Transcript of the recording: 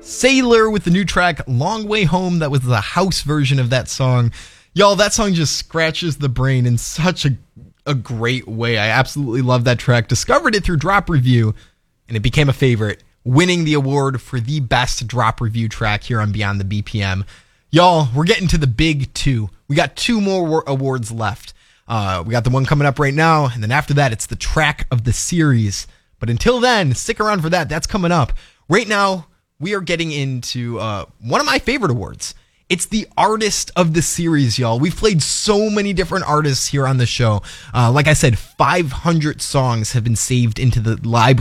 Sailor with the new track Long Way Home. That was the house version of that song. Y'all, that song just scratches the brain in such a great way. I absolutely love that track. Discovered it through Drop Review, and it became a favorite, winning the award for the best drop review track here on Beyond the BPM. Y'all, we're getting to the big two. We got two more awards left. We got the one coming up right now, and then after that, it's the track of the series. But until then, stick around for that. That's coming up. Right now, we are getting into one of my favorite awards. It's the artist of the series, y'all. We've played so many different artists here on the show. Like I said, 500 songs have been saved into the library